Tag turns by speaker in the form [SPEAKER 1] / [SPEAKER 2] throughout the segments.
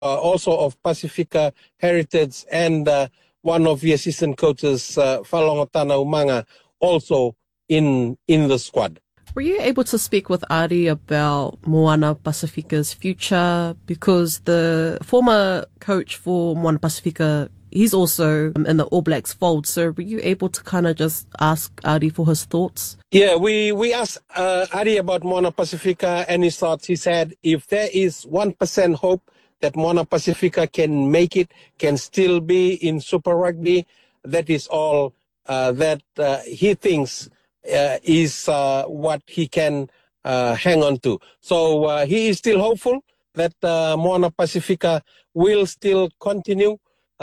[SPEAKER 1] also of Pacifica Heritage, and one of the assistant coaches, Falongotana Umanga, also in the squad.
[SPEAKER 2] Were you able to speak with Ari about Moana Pacifica's future? Because the former coach for Moana Pacifica, he's also in the All Blacks fold. So were you able to kind of just ask Ari for his thoughts?
[SPEAKER 1] Yeah, we asked Ari about Moana Pacifica and his thoughts. He said if there is 1% hope that Moana Pacifica can make it, can still be in Super Rugby, that is all that he thinks is what he can hang on to. So he is still hopeful that Moana Pacifica will still continue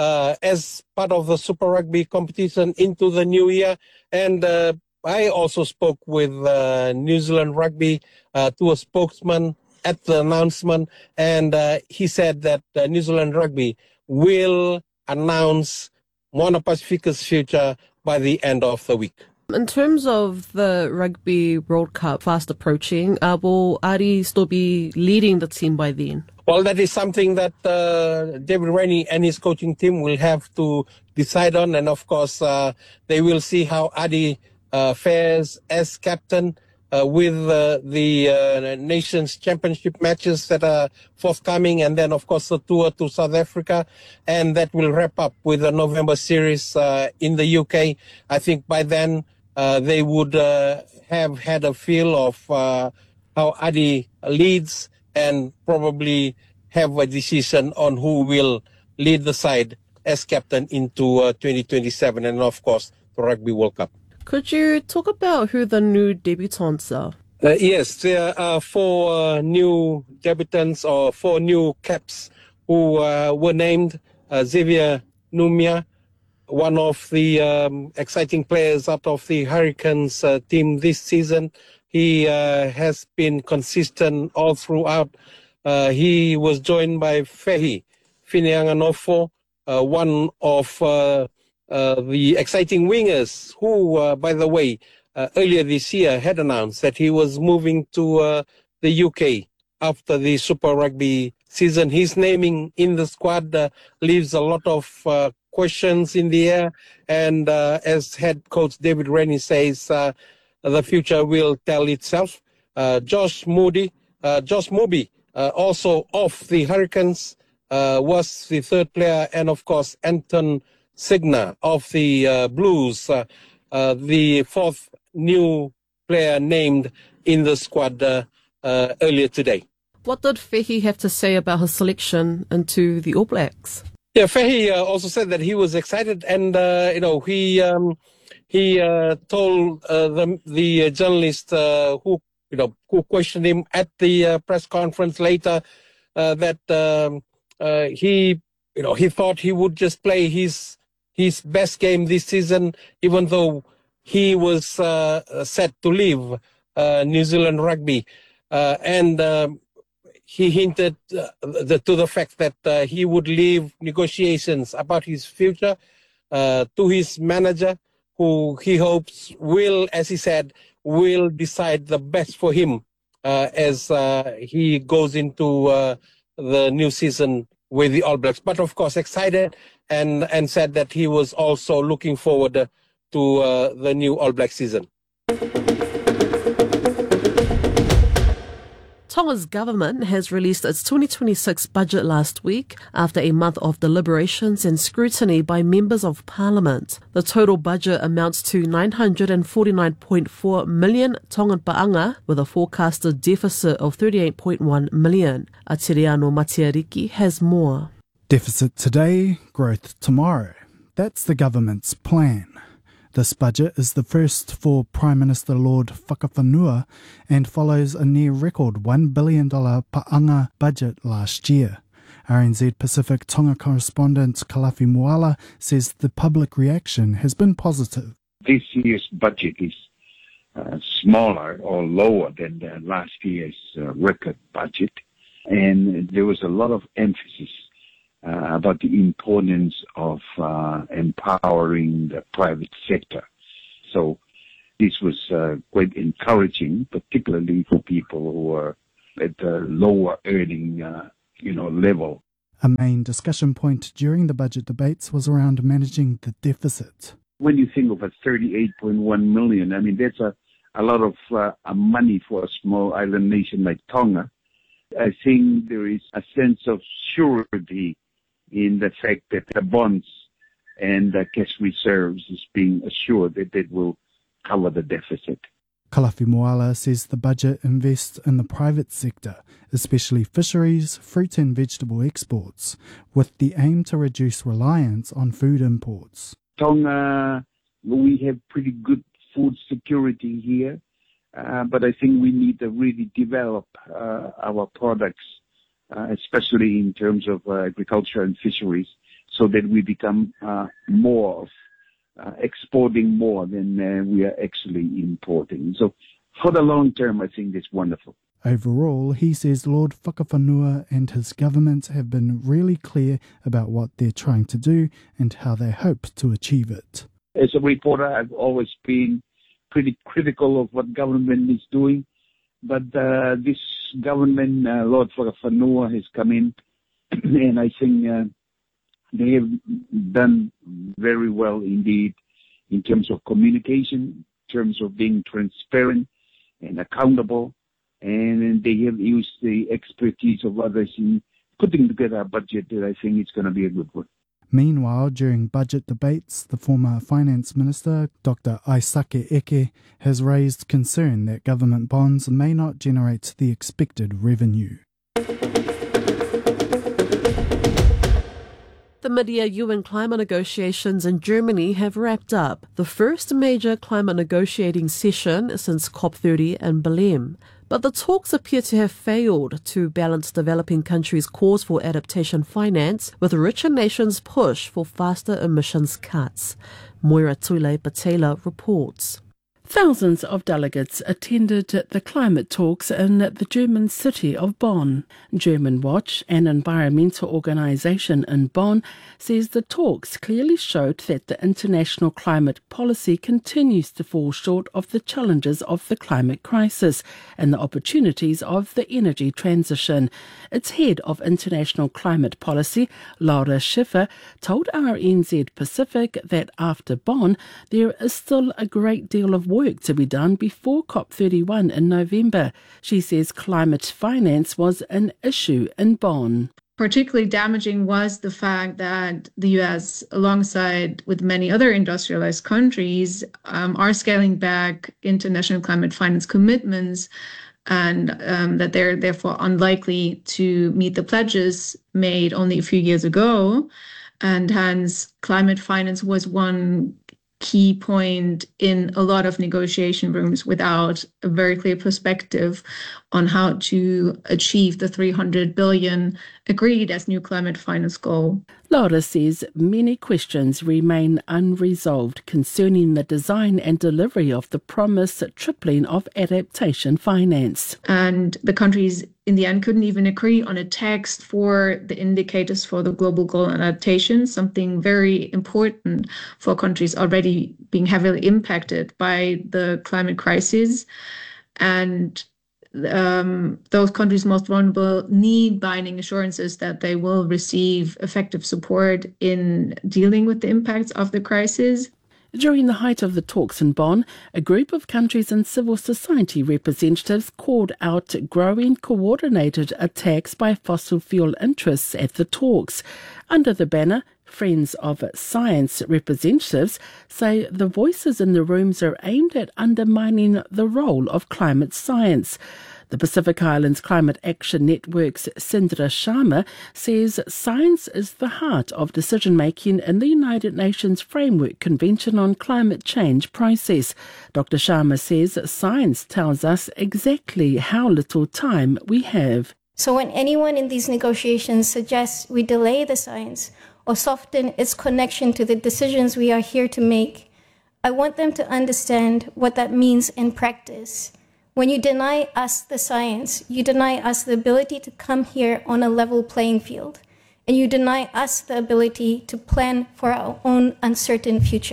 [SPEAKER 1] as part of the Super Rugby competition into the new year. And I also spoke with New Zealand Rugby to a spokesman at the announcement, and he said that New Zealand Rugby will announce Moana Pacifica's future by the end of the week.
[SPEAKER 2] In terms of the Rugby World Cup fast approaching, will Ari still be leading the team by then?
[SPEAKER 1] Well, that is something that David Rennie and his coaching team will have to decide on. And of course, they will see how Adi fares as captain with the Nations Championship matches that are forthcoming. And then, of course, the tour to South Africa. And that will wrap up with the November series in the UK. I think by then they would have had a feel of how Adi leads, and probably have a decision on who will lead the side as captain into 2027 and, of course, the Rugby World Cup.
[SPEAKER 2] Could you talk about who the new debutants are?
[SPEAKER 1] Yes, there are 4 new debutants or 4 new caps who were named. Xavier Numia, one of the exciting players out of the Hurricanes team this season. He has been consistent all throughout. He was joined by Fehi Fineanganofo, one of the exciting wingers who, by the way, earlier this year had announced that he was moving to the UK after the Super Rugby season. His naming in the squad leaves a lot of questions in the air. And as head coach David Rennie says, the future will tell itself. Josh Moody, also of the Hurricanes, was the third player. And of course, Anton Signa of the Blues, the 4th new player named in the squad earlier today.
[SPEAKER 2] What did Fehi have to say about his selection into the All Blacks?
[SPEAKER 1] Yeah, Fehi also said that he was excited, and he told the journalist who questioned him at the press conference later that he thought he would just play his best game this season, even though he was set to leave New Zealand Rugby, and he hinted to the fact that he would leave negotiations about his future to his manager, who he hopes will, as he said, will decide the best for him as he goes into the new season with the All Blacks. But of course, excited and said that he was also looking forward to the new All Black season.
[SPEAKER 2] Tonga's government has released its 2026 budget last week after a month of deliberations and scrutiny by members of parliament. The total budget amounts to 949.4 million Tongan paanga, with a forecasted deficit of 38.1 million. Atiriano Matiariki has more.
[SPEAKER 3] Deficit today, growth tomorrow. That's the government's plan. This budget is the first for Prime Minister Lord Whakawhanua and follows a near-record $1 billion paanga budget last year. RNZ Pacific Tonga correspondent Kalafi Moala says the public reaction has been positive.
[SPEAKER 4] This year's budget is smaller or lower than the last year's record budget, and there was a lot of emphasis about the importance of empowering the private sector. So this was quite encouraging, particularly for people who are at the lower earning level.
[SPEAKER 3] A main discussion point during the budget debates was around managing the deficit.
[SPEAKER 4] When you think of a 38.1 million, I mean, that's a lot of money for a small island nation like Tonga. I think there is a sense of surety in the fact that the bonds and the cash reserves is being assured that it will cover the deficit.
[SPEAKER 3] Kalafi Moala says the budget invests in the private sector, especially fisheries, fruit and vegetable exports, with the aim to reduce reliance on food imports.
[SPEAKER 4] Tonga, we have pretty good food security here, but I think we need to really develop our products, especially in terms of agriculture and fisheries, so that we become more of exporting more than we are actually importing. So for the long term, I think it's wonderful.
[SPEAKER 3] Overall, he says Lord Whakawhanua and his government have been really clear about what they're trying to do and how they hope to achieve it.
[SPEAKER 4] As a reporter, I've always been pretty critical of what government is doing, but this government, Lord Whakawhanua, has come in, and I think they have done very well indeed in terms of communication, in terms of being transparent and accountable, and they have used the expertise of others in putting together a budget that I think is going to be a good one.
[SPEAKER 3] Meanwhile, during budget debates, the former Finance Minister, Dr. Aisake Eke, has raised concern that government bonds may not generate the expected revenue.
[SPEAKER 2] The mid-year UN climate negotiations in Germany have wrapped up, the first major climate negotiating session since COP30 in Berlin. But the talks appear to have failed to balance developing countries' calls for adaptation finance with richer nations' push for faster emissions cuts. Moira Tule Patela reports.
[SPEAKER 5] Thousands of delegates attended the climate talks in the German city of Bonn. German Watch, an environmental organisation in Bonn, says the talks clearly showed that the international climate policy continues to fall short of the challenges of the climate crisis and the opportunities of the energy transition. Its head of international climate policy, Laura Schiffer, told RNZ Pacific that after Bonn, there is still a great deal of work to be done before COP31 in November. She says climate finance was an issue in Bonn.
[SPEAKER 6] Particularly damaging was the fact that the US, alongside with many other industrialized countries, are scaling back international climate finance commitments, and that they're therefore unlikely to meet the pledges made only a few years ago. And hence, climate finance was one key point in a lot of negotiation rooms without a very clear perspective on how to achieve the 300 billion agreed as new climate finance goal.
[SPEAKER 5] Laura says many questions remain unresolved concerning the design and delivery of the promised tripling of adaptation finance.
[SPEAKER 6] And the countries in the end couldn't even agree on a text for the indicators for the global goal on adaptation, something very important for countries already being heavily impacted by the climate crisis. And those countries most vulnerable need binding assurances that they will receive effective support in dealing with the impacts of the crisis.
[SPEAKER 5] During the height of the talks in Bonn, a group of countries and civil society representatives called out growing coordinated attacks by fossil fuel interests at the talks. Under the banner, Friends of Science representatives say the voices in the rooms are aimed at undermining the role of climate science. The Pacific Islands Climate Action Network's Sindra Sharma says science is the heart of decision-making in the United Nations Framework Convention on Climate Change process. Dr. Sharma says science tells us exactly how little time we have.
[SPEAKER 7] So when anyone in these negotiations suggests we delay the science or soften its connection to the decisions we are here to make, I want them to understand what that means in practice. When you deny us the science, you deny us the ability to come here on a level playing field, and you deny us the ability to plan for our own uncertain future.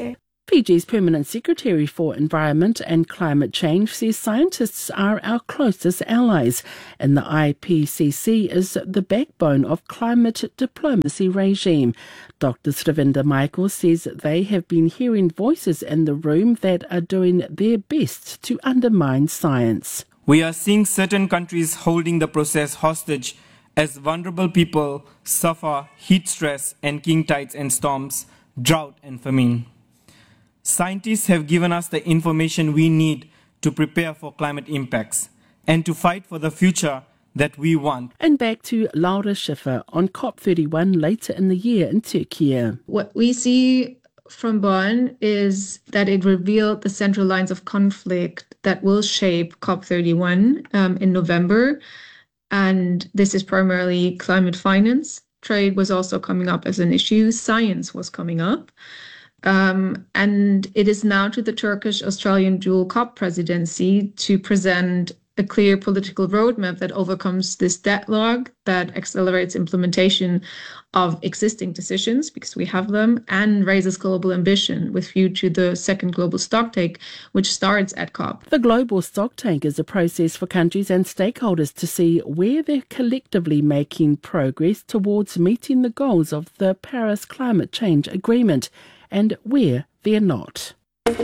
[SPEAKER 5] Fiji's Permanent Secretary for Environment and Climate Change says scientists are our closest allies, and the IPCC is the backbone of climate diplomacy regime. Dr. Sravinda Michael says they have been hearing voices in the room that are doing their best to undermine science.
[SPEAKER 8] We are seeing certain countries holding the process hostage as vulnerable people suffer heat stress and king tides and storms, drought and famine. Scientists have given us the information we need to prepare for climate impacts and to fight for the future that we want.
[SPEAKER 5] And back to Laura Schiffer on COP31 later in the year in Turkey.
[SPEAKER 6] What we see from Bonn is that it revealed the central lines of conflict that will shape COP31 in November. And this is primarily climate finance. Trade was also coming up as an issue. Science was coming up. And it is now to the Turkish-Australian dual COP presidency to present a clear political roadmap that overcomes this deadlock, that accelerates implementation of existing decisions, because we have them, and raises global ambition with view to the second global stocktake, which starts at COP.
[SPEAKER 5] The global stocktake is a process for countries and stakeholders to see where they're collectively making progress towards meeting the goals of the Paris Climate Change Agreement and where they're not.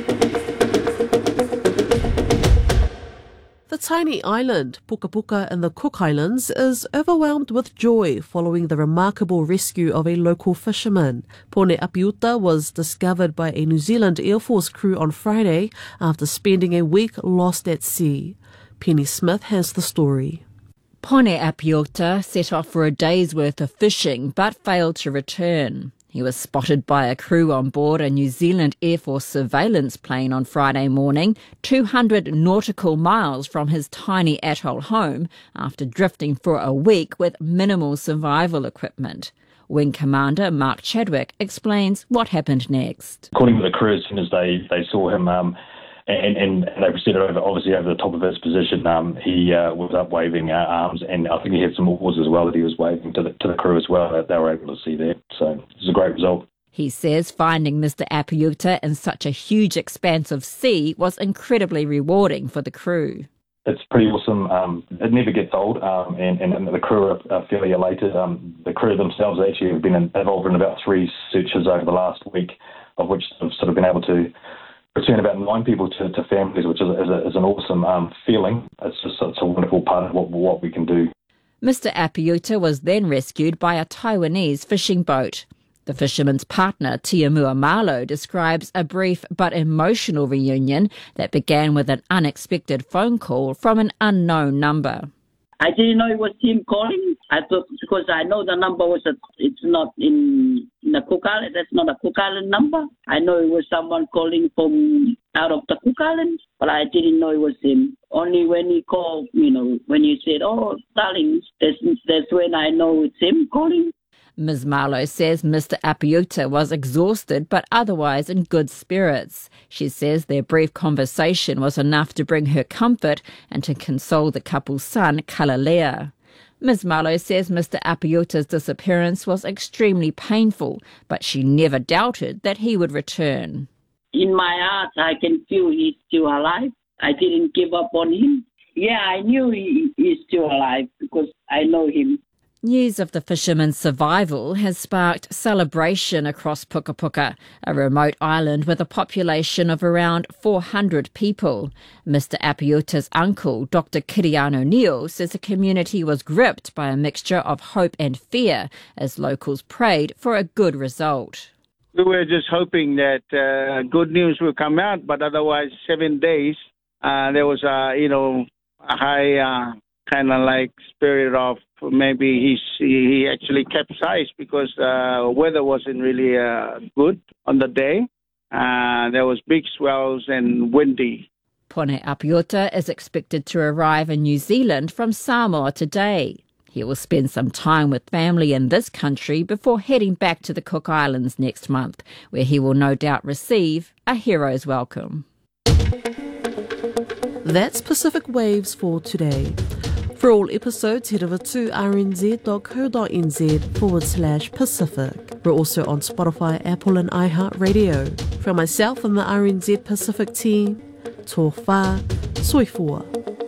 [SPEAKER 2] The tiny island, Puka Puka in the Cook Islands, is overwhelmed with joy following the remarkable rescue of a local fisherman. Pone Apiuta was discovered by a New Zealand Air Force crew on Friday after spending a week lost at sea. Penny Smith has the story.
[SPEAKER 9] Pone Apiuta set off for a day's worth of fishing but failed to return. He was spotted by a crew on board a New Zealand Air Force surveillance plane on Friday morning, 200 nautical miles from his tiny atoll home, after drifting for a week with minimal survival equipment. Wing Commander Mark Chadwick explains what happened next.
[SPEAKER 10] According to the crew, as soon as they saw him and they proceeded over the top of his position, he was up waving arms, and I think he had some oars as well that he was waving to the crew as well that they were able to see there. So it was a great result.
[SPEAKER 9] He says finding Mr. Apiuta in such a huge expanse of sea was incredibly rewarding for the crew.
[SPEAKER 10] It's pretty awesome. It never gets old, and the crew are fairly elated. The crew themselves actually have been involved in about 3 searches over the last week, of which they've sort of been able to return about 9 people to families, which is an awesome feeling. It's a wonderful part of what we can do.
[SPEAKER 9] Mr. Apiuta was then rescued by a Taiwanese fishing boat. The fisherman's partner, Tiamua Malo, describes a brief but emotional reunion that began with an unexpected phone call from an unknown number.
[SPEAKER 11] I didn't know it was him calling. I thought, because I know the number it's not in the Cook Island. That's not a Cook Island number. I know it was someone calling from out of the Cook Islands, but I didn't know it was him. Only when he called, when you said, "Oh, darling," that's when I know it's him calling.
[SPEAKER 9] Ms. Marlowe says Mr. Apiuta was exhausted but otherwise in good spirits. She says their brief conversation was enough to bring her comfort and to console the couple's son, Kalalea. Ms. Marlowe says Mr. Apiuta's disappearance was extremely painful, but she never doubted that he would return.
[SPEAKER 11] In my heart, I can feel he's still alive. I didn't give up on him. Yeah, I knew he's still alive because I know him.
[SPEAKER 9] News of the fisherman's survival has sparked celebration across Puka Puka, a remote island with a population of around 400 people. Mr. Apiuta's uncle, Dr. Kirian O'Neill, says the community was gripped by a mixture of hope and fear as locals prayed for a good result.
[SPEAKER 12] We were just hoping that good news will come out, but otherwise 7 days, there was a high kind of like spirit of maybe he actually capsized because weather wasn't really good on the day. There was big swells and windy.
[SPEAKER 9] Pone Apiuta is expected to arrive in New Zealand from Samoa today. He will spend some time with family in this country before heading back to the Cook Islands next month, where he will no doubt receive a hero's welcome.
[SPEAKER 2] That's Pacific Waves for today. For all episodes, head over to rnz.co.nz/Pacific. We're also on Spotify, Apple and iHeartRadio. From myself and the RNZ Pacific team, tō whā, soifua.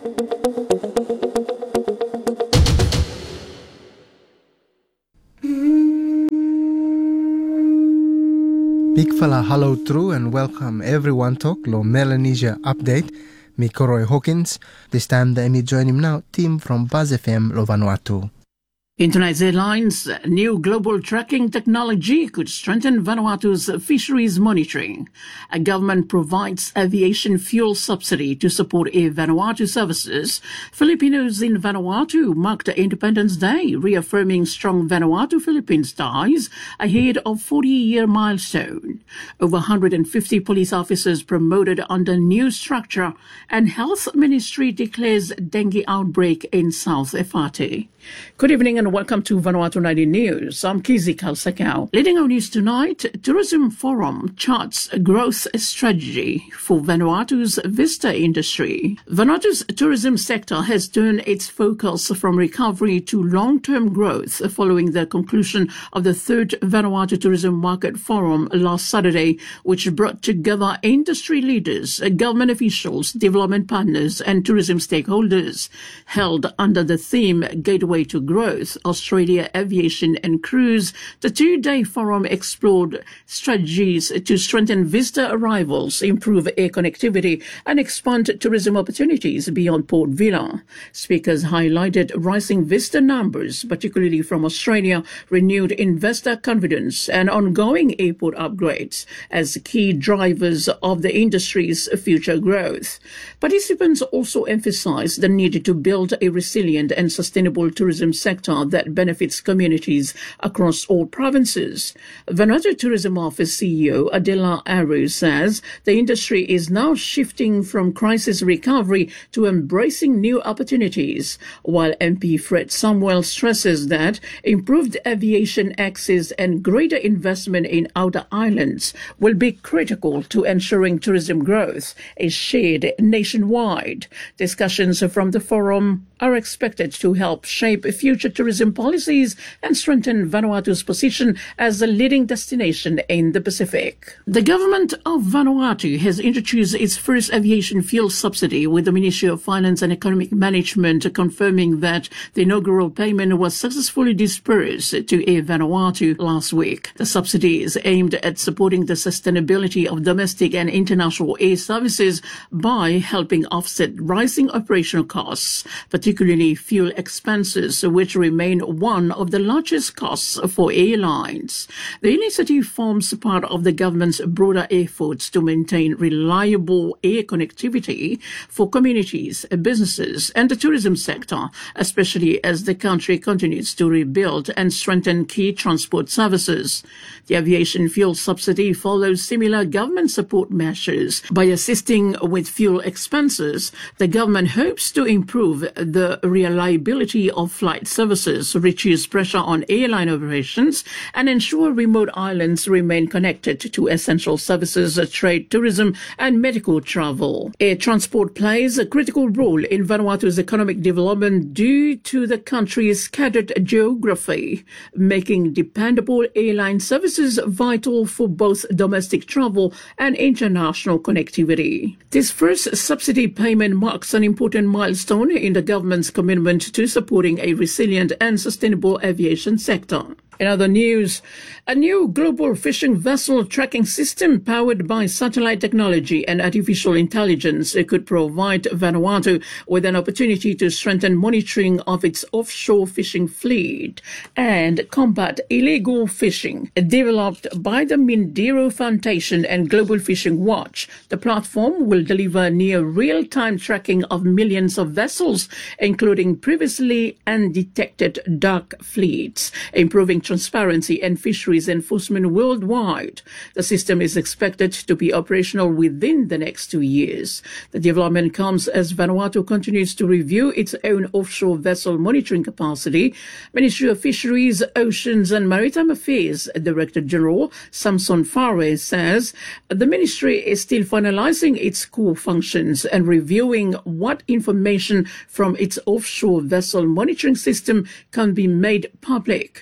[SPEAKER 13] Big fella hello true and welcome everyone to Lo Melanesia Update. Me Koroi Hawkins. This time the me join him now, team from Buzz FM Lo Vanuatu.
[SPEAKER 5] In tonight's headlines, new global tracking technology could strengthen Vanuatu's fisheries monitoring. A government provides aviation fuel subsidy to support Air Vanuatu services. Filipinos in Vanuatu marked Independence Day, reaffirming strong Vanuatu-Philippines ties ahead of 40-year milestone. Over 150 police officers promoted under new structure, and Health Ministry declares dengue outbreak in South Efate. Good evening and welcome to Vanuatu 90 News. I'm Kizi Kalsakau. Leading our news tonight, Tourism Forum charts a growth strategy for Vanuatu's vista industry. Vanuatu's tourism sector has turned its focus from recovery to long-term growth following the conclusion of the third Vanuatu Tourism Market Forum last Saturday, which brought together industry leaders, government officials, development partners and tourism stakeholders. Held under the theme Gateway to Growth, Australia Aviation and Cruise, the two-day forum explored strategies to strengthen visitor arrivals, improve air connectivity and expand tourism opportunities beyond Port Vila. Speakers highlighted rising visitor numbers, particularly from Australia, renewed investor confidence and ongoing airport upgrades as key drivers of the industry's future growth. Participants also emphasized the need to build a resilient and sustainable tourism sector that benefits communities across all provinces. Vanuatu Tourism Office CEO Adela Aru says the industry is now shifting from crisis recovery to embracing new opportunities, while MP Fred Samuel stresses that improved aviation access and greater investment in outer islands will be critical to ensuring tourism growth is shared nationwide. Discussions from the forum are expected to help shape future tourism policies and strengthen Vanuatu's position as a leading destination in the Pacific. The government of Vanuatu has introduced its first aviation fuel subsidy, with the Ministry of Finance and Economic Management confirming that the inaugural payment was successfully dispersed to Air Vanuatu last week. The subsidy is aimed at supporting the sustainability of domestic and international air services by helping offset rising operational costs, particularly fuel expenses, which remain one of the largest costs for airlines. The initiative forms part of the government's broader efforts to maintain reliable air connectivity for communities, businesses and the tourism sector, especially as the country continues to rebuild and strengthen key transport services. The aviation fuel subsidy follows similar government support measures. By assisting with fuel expenses, the government hopes to improve the reliability of flight services, reduce pressure on airline operations, and ensure remote islands remain connected to essential services, trade, tourism, and medical travel. Air transport plays a critical role in Vanuatu's economic development due to the country's scattered geography, making dependable airline services vital for both domestic travel and international connectivity. This first subsidy payment marks an important milestone in the government's commitment to supporting a resilient and sustainable aviation sector. In other news, a new global fishing vessel tracking system powered by satellite technology and artificial intelligence could provide Vanuatu with an opportunity to strengthen monitoring of its offshore fishing fleet and combat illegal fishing. Developed by the Mindero Foundation and Global Fishing Watch, the platform will deliver near real-time tracking of millions of vessels, including previously undetected dark fleets, improving transparency and fisheries enforcement worldwide. The system is expected to be operational within the next 2 years. The development comes as Vanuatu continues to review its own offshore vessel monitoring capacity. Ministry of Fisheries, Oceans and Maritime Affairs Director General Samson Fare says the ministry is still finalizing its core functions and reviewing what information from its offshore vessel monitoring system can be made public.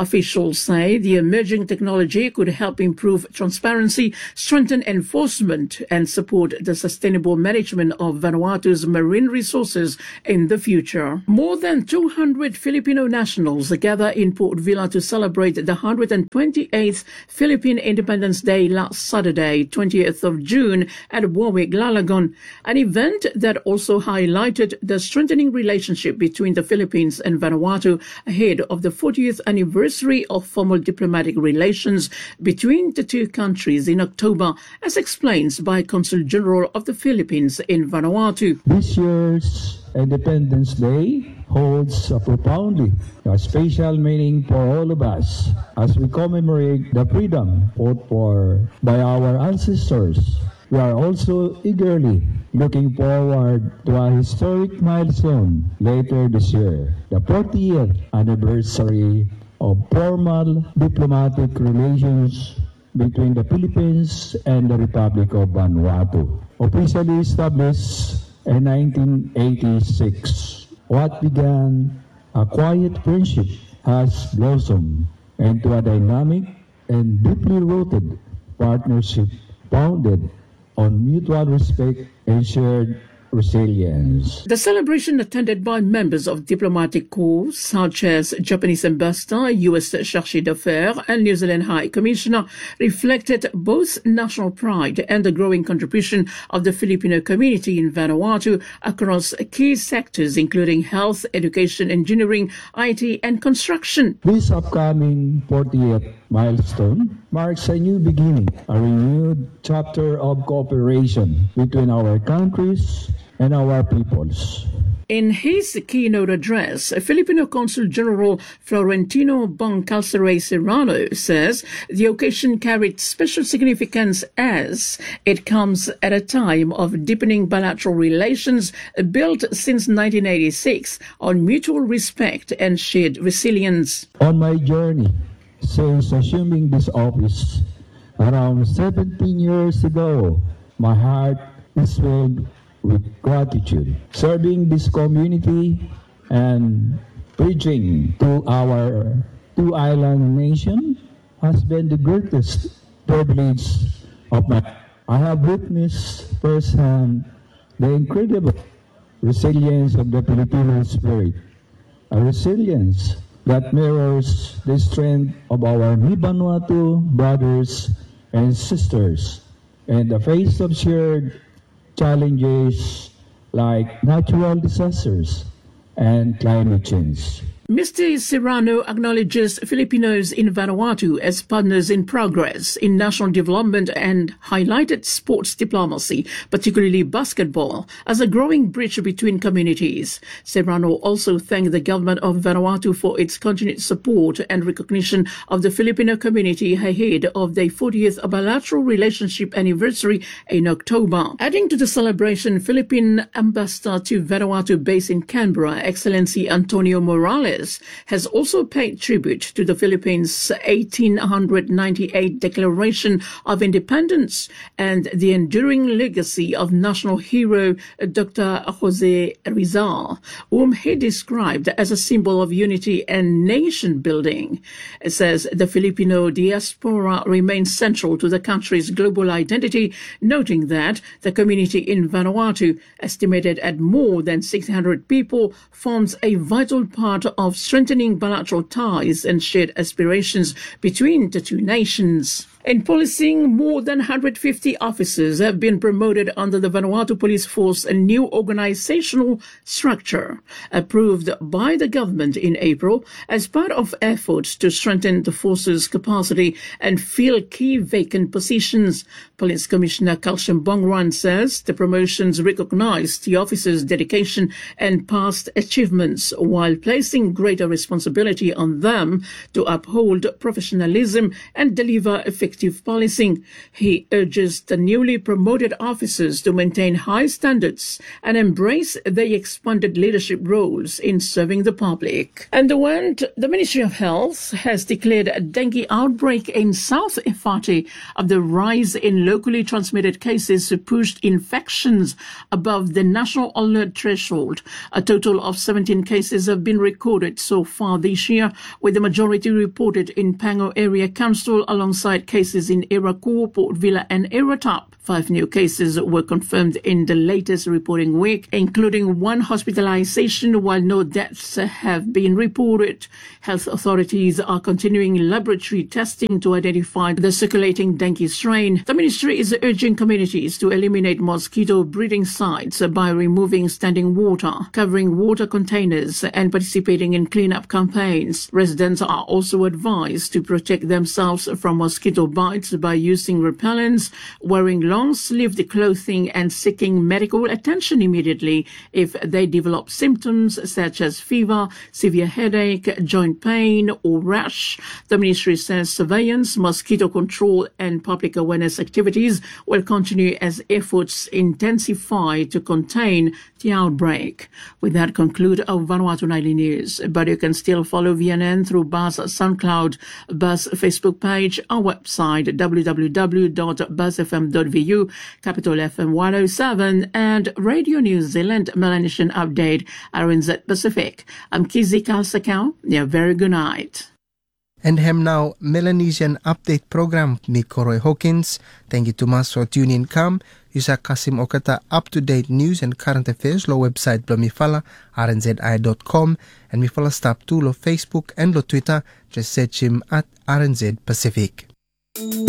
[SPEAKER 14] Officials say the emerging technology could help improve transparency, strengthen enforcement, and support the sustainable management of Vanuatu's marine resources in the future. More than 200 Filipino nationals gather in Port Vila to celebrate the 128th Philippine Independence Day last Saturday, 20th of June, at Warwick Lalagon, an event that also highlighted the strengthening relationship between the Philippines and Vanuatu ahead of the 40th anniversary of formal diplomatic relations between the two countries in October, as explained by Consul General of the Philippines in Vanuatu.
[SPEAKER 15] This year's Independence Day holds a profoundly special meaning for all of us as we commemorate the freedom fought for by our ancestors. We are also eagerly looking forward to a historic milestone later this year, the 40th anniversary of formal diplomatic relations between the Philippines and the Republic of Vanuatu, officially established in 1986. What began a quiet friendship has blossomed into a dynamic and deeply rooted partnership founded on mutual respect and shared resilience.
[SPEAKER 14] The celebration, attended by members of diplomatic corps such as Japanese Ambassador, U.S. Chargé d'Affaires, and New Zealand High Commissioner, reflected both national pride and the growing contribution of the Filipino community in Vanuatu across key sectors including health, education, engineering, IT, and construction.
[SPEAKER 15] This upcoming 40th milestone marks a new beginning, a renewed chapter of cooperation between our countries and our peoples.
[SPEAKER 14] In his keynote address, Filipino Consul General Florentino Boncalceres Serrano says the occasion carried special significance as it comes at a time of deepening bilateral relations built since 1986 on mutual respect and shared resilience.
[SPEAKER 15] On my journey since assuming this office around 17 years ago, my heart is filled with gratitude. Serving this community and preaching to our two-island nation has been the greatest privilege of my life. I have witnessed firsthand the incredible resilience of the Filipino spirit, a resilience that mirrors the strength of our Vanuatu brothers and sisters in the face of shared challenges like natural disasters and climate change.
[SPEAKER 14] Mr. Serrano acknowledges Filipinos in Vanuatu as partners in progress in national development and highlighted sports diplomacy, particularly basketball, as a growing bridge between communities. Serrano also thanked the government of Vanuatu for its continued support and recognition of the Filipino community ahead of their 40th bilateral relationship anniversary in October. Adding to the celebration, Philippine Ambassador to Vanuatu based in Canberra, Excellency Antonio Morales, has also paid tribute to the Philippines' 1898 Declaration of Independence and the enduring legacy of national hero Dr. Jose Rizal, whom he described as a symbol of unity and nation building. It says the Filipino diaspora remains central to the country's global identity, noting that the community in Vanuatu, estimated at more than 600 people, forms a vital part of strengthening bilateral ties and shared aspirations between the two nations. In policing, more than 150 officers have been promoted under the Vanuatu Police Force, a new organizational structure approved by the government in April as part of efforts to strengthen the force's capacity and fill key vacant positions. Police Commissioner Kalshem Bongran says the promotions recognize the officers' dedication and past achievements while placing greater responsibility on them to uphold professionalism and deliver effective effective policing. He urges the newly promoted officers to maintain high standards and embrace their expanded leadership roles in serving the public. And the Ministry of Health has declared a dengue outbreak in South Efate of the rise in locally transmitted cases pushed infections above the national alert threshold. A total of 17 cases have been recorded so far this year, with the majority reported in Pango Area Council alongside cases in Irakuo, Port Vila and Eratap. 5 new cases were confirmed in the latest reporting week, including 1 hospitalization, while no deaths have been reported. Health authorities are continuing laboratory testing to identify the circulating dengue strain. The ministry is urging communities to eliminate mosquito breeding sites by removing standing water, covering water containers and participating in cleanup campaigns. Residents are also advised to protect themselves from mosquito bites by using repellents, wearing long-sleeved clothing and seeking medical attention immediately if they develop symptoms such as fever, severe headache, joint pain or rash. The ministry says surveillance, mosquito control and public awareness activities will continue as efforts intensify to contain the outbreak. With that, conclude our Vanuatu Nightly News. But you can still follow VNN through Buzz SoundCloud, Buzz Facebook page, our website www.buzzfm.vu, Capital FM 107 and Radio New Zealand Melanesian Update, RNZ Pacific. I'm Kizzy Kalsakau. Yeah, very good night.
[SPEAKER 13] And hem now Melanesian Update program me Koroi Hawkins. Thank you too much for tuning in. Come, Yusa Kasim Okata up-to-date news and current affairs lo website blo mifala rnzi.com and mifala stop to lo Facebook and lo Twitter. Just search him at RNZ Pacific.